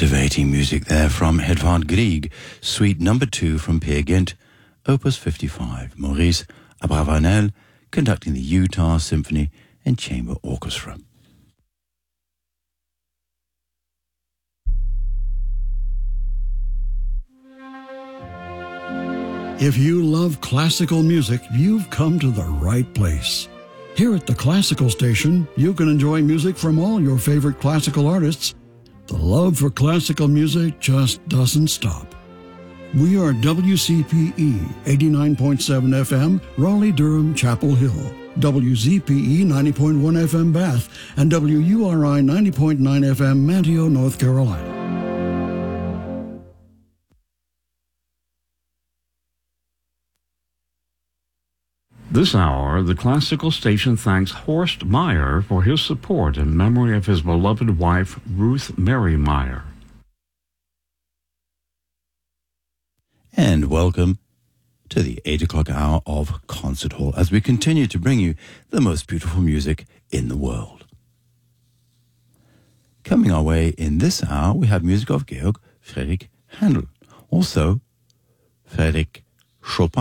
Captivating music there from Edvard Grieg, Suite Number 2 from Peer Gynt, Opus 55, Maurice Abravanel conducting the Utah Symphony and Chamber Orchestra. If you love classical music, you've come to the right place. Here at the Classical Station, you can enjoy music from all your favorite classical artists. The love for classical music just doesn't stop. We are WCPE 89.7 FM, Raleigh-Durham, Chapel Hill, WZPE 90.1 FM, Bath, and WURI 90.9 FM, Manteo, North Carolina. This hour, the Classical Station thanks Horst Meyer for his support in memory of his beloved wife, Ruth Mary Meyer. And welcome to the 8 o'clock hour of Concert Hall as we continue to bring you the most beautiful music in the world. Coming our way in this hour, we have music of Georg Friedrich Händel, also Frédéric Chopin.